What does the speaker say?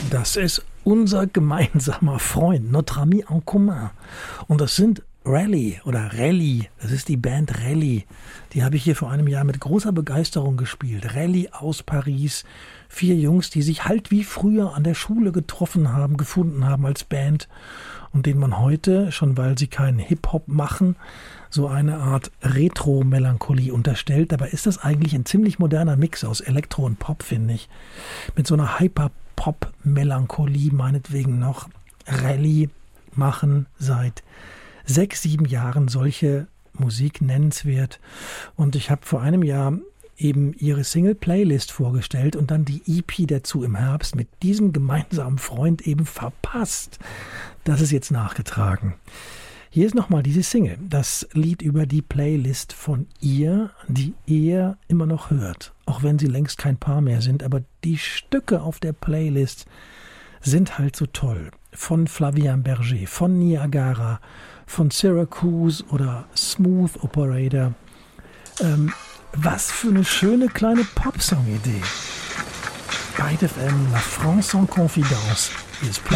Das ist unser gemeinsamer Freund, notre ami en commun. Und das sind Rally oder Rally, das ist die Band Rally. Die habe ich hier vor einem Jahr mit großer Begeisterung gespielt. Rally aus Paris. 4 Jungs, die sich halt wie früher an der Schule getroffen haben, gefunden haben als Band und denen man heute, schon weil sie keinen Hip-Hop machen, so eine Art Retro-Melancholie unterstellt. Dabei ist das eigentlich ein ziemlich moderner Mix aus Elektro und Pop, finde ich. Mit so einer Hyper-Pop-Melancholie meinetwegen noch. Rally machen seit 6, 7 Jahren solche Musik nennenswert. Und ich habe vor einem Jahr eben ihre Single-Playlist vorgestellt und dann die EP dazu im Herbst mit diesem gemeinsamen Freund eben verpasst. Das ist jetzt nachgetragen. Hier ist nochmal diese Single, das Lied über die Playlist von ihr, die er immer noch hört, auch wenn sie längst kein Paar mehr sind, aber die Stücke auf der Playlist sind halt so toll. Von Flavien Berger, von Niagara, von Syracuse oder Smooth Operator. Was für eine schöne kleine Popsong-Idee. Bei FM, La France en Confidence. Hier ist